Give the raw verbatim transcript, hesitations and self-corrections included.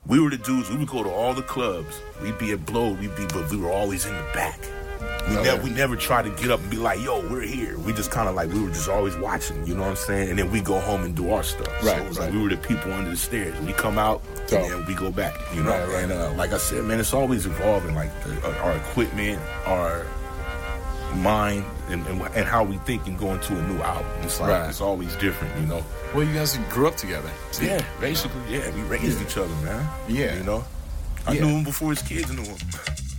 we were the dudes. We would go to all the clubs. We'd be at Blow. We'd be, but we were always in the back. We okay. never, we never tried to get up and be like, "Yo, we're here." We just kind of like we were just always watching. You know what I'm saying? And then we go home and do our stuff. Right. So it was right. like we were the people under the stairs. We come out So, and then we go back. You know. Right, right. And uh, like I said, man, it's always evolving. Like the, uh, our equipment, our mind, and, and and how we think and go into a new album. It's like Right. it's always different. You know. Well, you guys grew up together. So, yeah, basically, yeah. We raised Yeah. each other, man. Yeah. You know. I Yeah. knew him before his kids knew him.